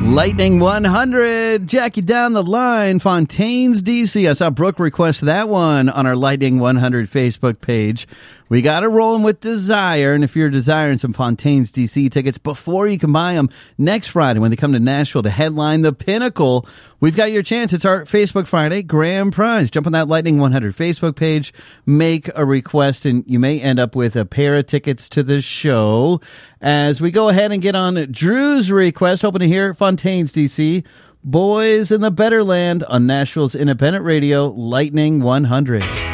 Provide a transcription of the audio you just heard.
Lightning 100, Jackie down the line, Fontaines, D.C. I saw Brooke request that one on our Lightning 100 Facebook page. We got it rolling with Desire, and if you're desiring some Fontaines, D.C. tickets before you can buy them next Friday when they come to Nashville to headline the Pinnacle, we've got your chance. It's our Facebook Friday grand prize. Jump on that Lightning 100 Facebook page, make a request, and you may end up with a pair of tickets to the show. As we go ahead and get on Drew's request, hoping to hear Fontaines, D.C., Boys in the Better Land on Nashville's independent radio, Lightning 100.